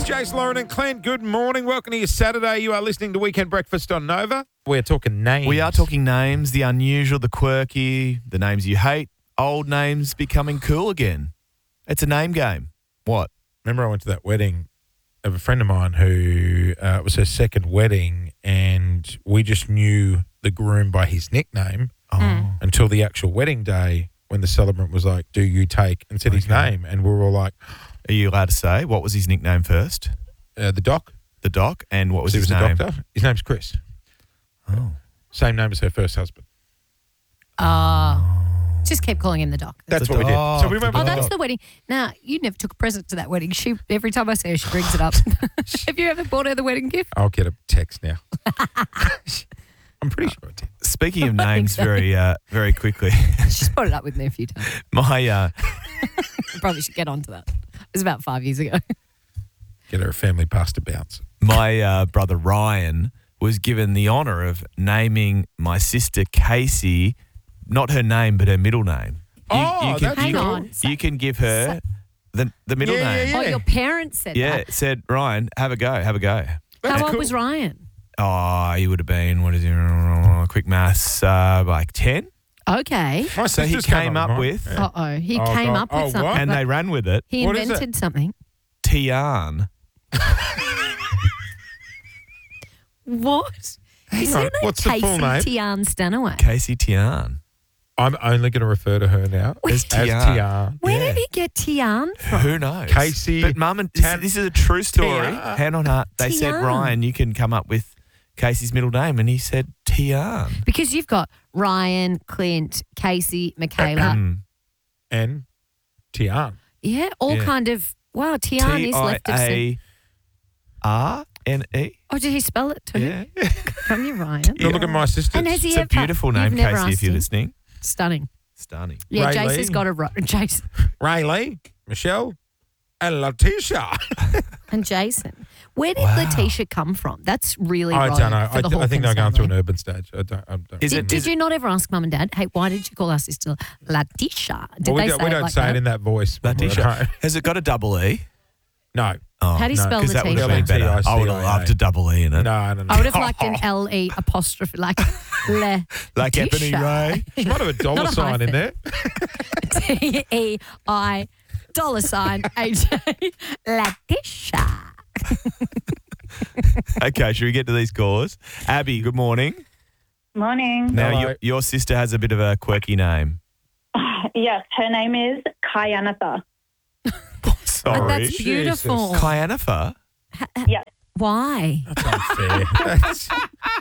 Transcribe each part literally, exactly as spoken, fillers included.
Jace, Lauren and Clint, good morning. Welcome to your Saturday. You are listening to Weekend Breakfast on Nova. We're talking names. We are talking names, the unusual, the quirky, the names you hate, old names becoming cool again. It's a name game. What? Remember I went to that wedding of a friend of mine who uh, it was her second wedding, and we just knew the groom by his nickname Oh. until the actual wedding day when the celebrant was like, do you take, and said his Okay. name. And we were all like, Are you allowed to say? What was his nickname first? uh, the doc. The doc. And what was he his was name? a doctor. His name's Chris. Oh. Same name as her first husband. Uh, just keep calling him the doc. That's The what we did. doc, So we went the Oh, with the that's doc. the wedding. Now, you never took a present to that wedding. She every time I see her, she brings it up. Have you ever bought her the wedding gift? I'll get a text now. I'm pretty sure I did. Speaking of I think names so. very uh, very quickly, She's brought it up with me a few times. my uh, I probably should get onto that. It was about five years ago. Get her a family pass to bounce. my uh, brother Ryan was given the honour of naming my sister Casey, not her name, but her middle name. Oh, can, that's Hang you, cool. on. you can give her the, the middle Yeah, name. yeah, Oh, your parents said Yeah, that. it said, Ryan, have a go, have a go. That's How old cool. was Ryan? Oh, he would have been, what is he, quick maths, uh, like ten. Okay. My So he sister's come came up mine. with, Yeah. Uh-oh. He Oh, came God. up with Oh, something. what? and they ran with it, He What is invented something. Tian. What? Hang Is on, her name what's the Casey full name? Tian Stanaway? Casey Tian. I'm only going to refer to her now As as Tian. Tian. Where Yeah. did he get Tian from? Who knows? Casey But mum and this, Tan- this is a true story. Tian. Hand on heart. They said, Tian. Ryan, you can come up with Casey's middle name, and he said Tian. Because you've got Ryan, Clint, Casey, Michaela. Mm. and Tian. yeah, all Yeah. kind of. Wow, Tian is T I left of. cen- A R N E. Oh, did he spell it too? Yeah. From you, Ryan. Go look at my sister. And has he It's a ever- beautiful name, you've never Casey, if asked you're him? listening. Stunning. Stunning. Yeah, Ray Jace Lee. has got a ro- Jason Rayleigh, Michelle, and Letitia. and Jason. Where did Wow. Letitia come from? That's really I rogue don't know. for I, the I think Hawkins they're going through an family. urban stage. I don't. I don't Is Did, it- did is you not ever ask mum and dad, hey, why did you call our sister Letitia? Did well, we they don't, say we it don't like say that? it in that voice. when we're at Letitia. home. Has it got a double E? No. Oh, How do you no, spell because that would have been Letitia? better. I would have L E T I A. loved a double E in it. No, no, no. I would have liked an L E apostrophe, like Le. Like Ebony Tisha. Ray. She might have a dollar Not a sign in there. T E I dollar sign H A Letitia. Okay, should we get to these calls? Abby, good morning. Morning. Now, Hello. your, your sister has a bit of a quirky name. Yes, her name is Kyanatha. Sorry. But that's beautiful. Kyanifer? Yes. Why? That's unfair. That's,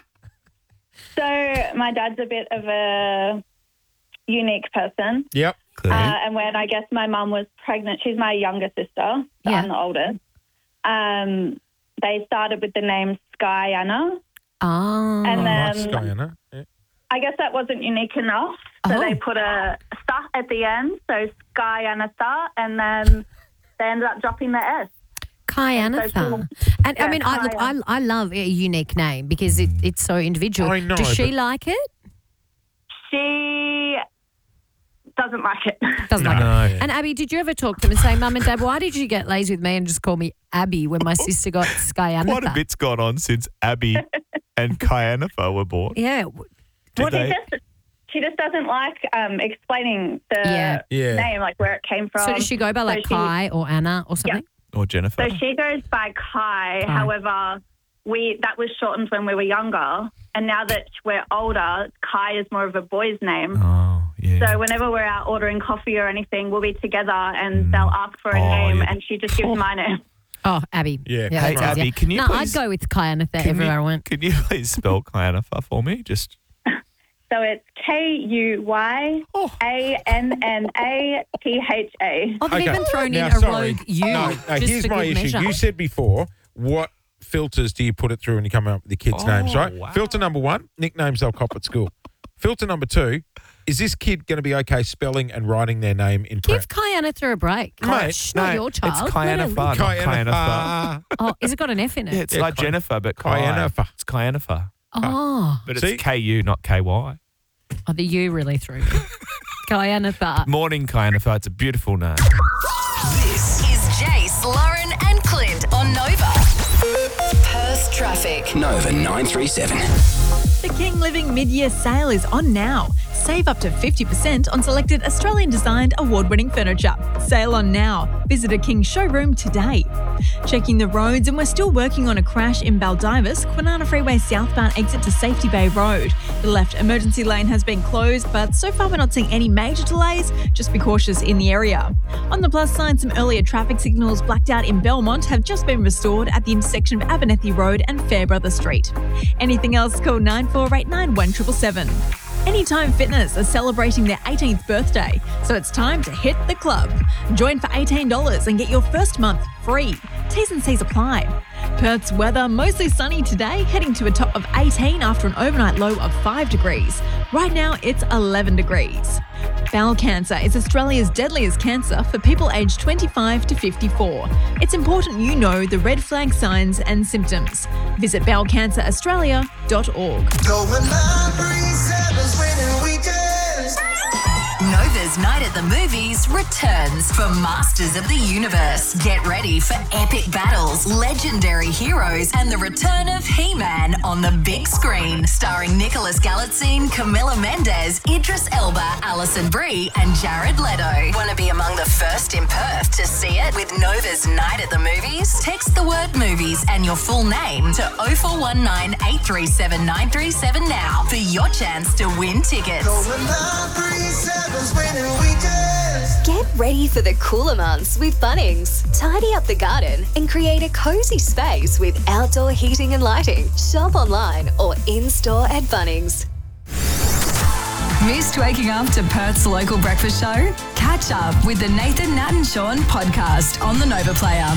So my dad's a bit of a unique person. yep. Clearly. Uh, and when I guess my mum was pregnant, she's my younger sister, so Yeah. I'm the oldest. Um, they started with the name Skyana. Oh. And Oh, then- nice, Diana. Yeah. I guess that wasn't unique enough, so Oh. they put a star at the end, so Skyanatha, and then they ended up dropping the S. Kyanatha. So cool. And I Yeah, mean, I look, I, Kyan. I love a unique name because it, it's so individual. I know, Does she but- like it? She doesn't like it. Doesn't No. like it. No. And Abby, did you ever talk to them and say, Mum and Dad, why did you get lazy with me and just call me Abby when my sister got Skyanatha? Quite a bit's gone on since Abby and Kyanifer were born. Yeah. Did Well, they? she just she just doesn't like um, explaining the Yeah. Yeah. name, like where it came from. So does she go by like So she- Kai or Anna or something? Or Jennifer? So she goes by Kai. Kai. However, we that was shortened when we were younger, and now that we're older, Kai is more of a boy's name. Oh, yeah. So whenever we're out ordering coffee or anything, we'll be together, and they'll ask for a Oh, name, yeah. and she just gives my name. Oh, Abby. Yeah. yeah Hey, that's easier. Abby, can you No, please- I'd go with Kyanatha Can everywhere you, I went. Can you please spell Kyanifer for me? Just So it's K U Y Oh. A N N A T H A. Oh, they've Okay. even thrown Now, in a sorry. rogue U. No, uh, just here's for my good issue. measure. You said before, what filters do you put it through when you come up with the kids' Oh, names, right? wow. Filter number one, nicknames they'll cop at school. Filter number two, is this kid going to be okay spelling and writing their name in prep? Give Kyanatha a break. Mate, Shh, not no, your it's child. Kyanifer, not Kyanifer. Kyanifer. Oh, has it got an F in it? Yeah, it's Yeah, like Ky- Jennifer, but Kai. Kyanifer. It's Kyanifer. Oh, But See? it's K U, not K Y. oh, the U really threw me. Kyanatha. Morning, Kyanifer. It's a beautiful name. This is Jace, Lauren, and Clint on Nova. traffic. Nova nine three seven. The King Living mid-year sale is on now. Save up to fifty percent on selected Australian-designed award-winning furniture. Sale on now. Visit a King showroom today. Checking the roads, and we're still working on a crash in Baldivis, Kwinana Freeway southbound exit to Safety Bay Road. The left emergency lane has been closed, but so far we're not seeing any major delays. Just be cautious in the area. On the plus side, some earlier traffic signals blacked out in Belmont have just been restored at the intersection of Abernethy Road and Fairbrother Street. Anything else, call nine four eight nine one seven seven seven. Anytime Fitness are celebrating their eighteenth birthday, so it's time to hit the club. Join for eighteen dollars and get your first month free. T's and C's apply. Perth's weather mostly sunny today, heading to a top of eighteen after an overnight low of five degrees. Right now it's eleven degrees. Bowel cancer is Australia's deadliest cancer for people aged twenty-five to fifty-four. It's important you know the red flag signs and symptoms. Visit bowel cancer australia dot org. Nova's Night at the Movies returns for Masters of the Universe. Get ready for epic battles, legendary heroes, and the return of He-Man on the big screen. Starring Nicholas Galitzine, Camilla Mendes, Idris Elba, Alison Brie, and Jared Leto. Want to be among the first in Perth to see it with Nova's Night at the Movies? Text the word movies and your full name to oh four one nine, eight three seven, nine three seven now for your chance to win tickets. Get ready for the cooler months with Bunnings. Tidy up the garden and create a cozy space with outdoor heating and lighting. Shop online or in-store at Bunnings. Missed waking up to Perth's local breakfast show? Catch up with the Nathan, Nat and Sean podcast on the Nova Player.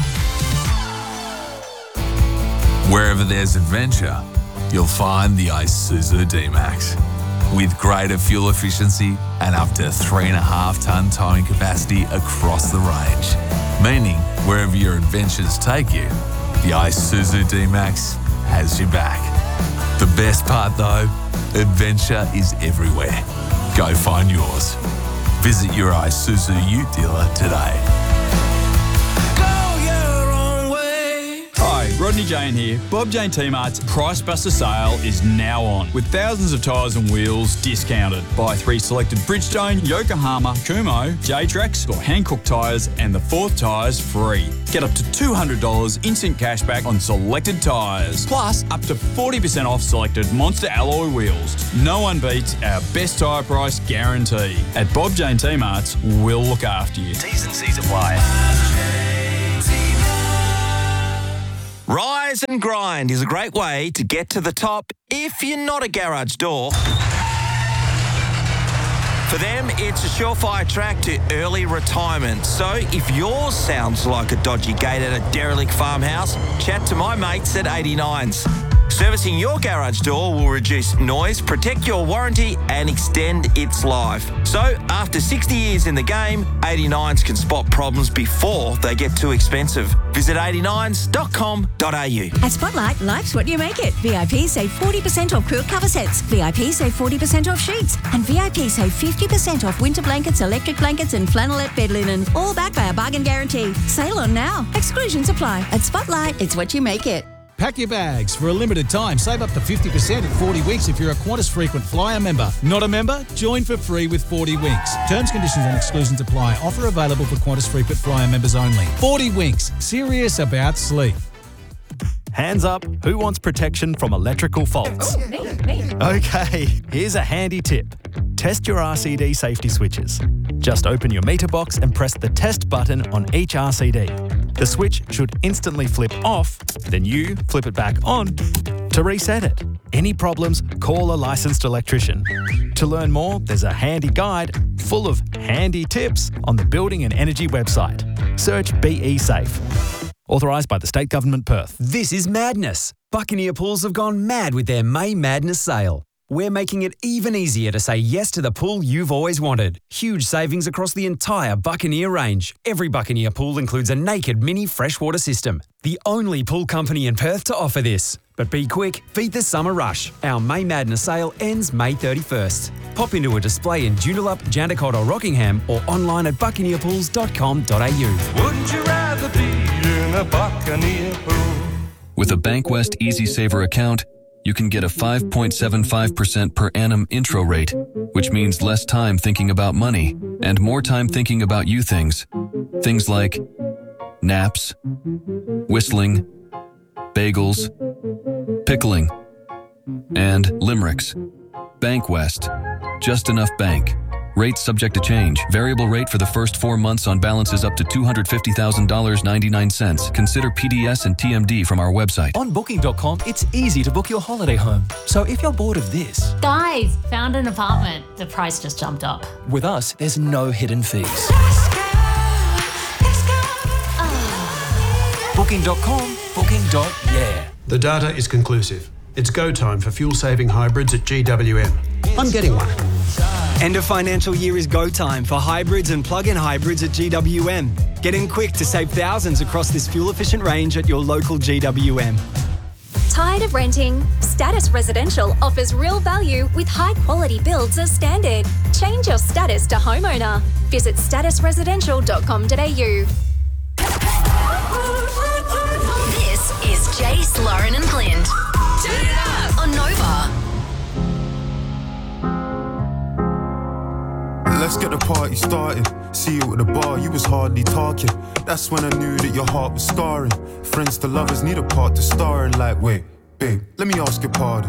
Wherever there's adventure, you'll find the Isuzu D-Max. With greater fuel efficiency and up to three and a half tonne towing capacity across the range. Meaning, wherever your adventures take you, the Isuzu D-Max has your back. The best part though, adventure is everywhere. Go find yours. Visit your Isuzu Ute dealer today. Hi, Rodney Jane here. Bob Jane T-Mart's Price Buster sale is now on, with thousands of tyres and wheels discounted. Buy three selected Bridgestone, Yokohama, Kumho, J-Trax or Hankook tyres and the fourth tyres free. Get up to two hundred dollars instant cashback on selected tyres, plus up to forty percent off selected Monster alloy wheels. No one beats our best tyre price guarantee. At Bob Jane T-Mart's, we'll look after you. T's and C's apply. Rise and Grind is a great way to get to the top if you're not a garage door. For them, it's a surefire track to early retirement. So if yours sounds like a dodgy gate at a derelict farmhouse, chat to my mates at eighty-nines. Servicing your garage door will reduce noise, protect your warranty and extend its life. So after sixty years in the game, eighty-nines can spot problems before they get too expensive. Visit eighty-nines dot com dot a u. At Spotlight, life's what you make it. V I P save forty percent off quilt cover sets. V I P save forty percent off sheets. And V I P save fifty percent off winter blankets, electric blankets and flannelette bed linen. All backed by a bargain guarantee. Sale on now. Exclusions apply. At Spotlight, it's what you make it. Pack your bags. For a limited time, save up to fifty percent at forty Winks if you're a Qantas Frequent Flyer member. Not a member? Join for free with forty Winks. Terms, conditions and exclusions apply. Offer available for Qantas Frequent Flyer members only. forty Winks. Serious about sleep. Hands up, who wants protection from electrical faults? Oh, me, me. Okay, here's a handy tip. Test your R C D safety switches. Just open your meter box and press the test button on each R C D. The switch should instantly flip off, then you flip it back on to reset it. Any problems, call a licensed electrician. To learn more, there's a handy guide full of handy tips on the Building and Energy website. Search B E Safe. Authorised by the State Government, Perth. This is madness. Buccaneer Pools have gone mad with their May Madness sale. We're making it even easier to say yes to the pool you've always wanted. Huge savings across the entire Buccaneer range. Every Buccaneer pool includes a naked mini freshwater system. The only pool company in Perth to offer this. But be quick, beat the summer rush. Our May Madness sale ends May thirty-first. Pop into a display in Joondalup, Jandakot or Rockingham or online at buccaneer pools dot com dot a u. Wouldn't you rather be in a Buccaneer pool? With a Bankwest Easy Saver account, you can get a five point seven five percent per annum intro rate, which means less time thinking about money and more time thinking about you things. Things like naps, whistling, bagels, pickling, and limericks. Bankwest. Just enough bank. Rates subject to change. Variable rate for the first four months on balances up to two hundred fifty thousand dollars and ninety-nine cents. Consider P D S and T M D from our website. On booking dot com, it's easy to book your holiday home. So if you're bored of this, Guys, found an apartment. The price just jumped up. with us, there's no hidden fees. booking dot com, booking. Yeah. The data is conclusive. It's go time for fuel-saving hybrids at G W M. I'm getting one. End of financial year is go time for hybrids and plug-in hybrids at G W M. Get in quick to save thousands across this fuel-efficient range at your local G W M. Tired of renting? Status Residential offers real value with high-quality builds as standard. Change your status to homeowner. Visit status residential dot com dot a u. This is Jace, Lauren and Clint. Turn it up on Nova. Let's get the party started. See you at the bar, you was hardly talking. That's when I knew that your heart was scarring. Friends to lovers need a part to star in. Like, wait, babe, let me ask your pardon.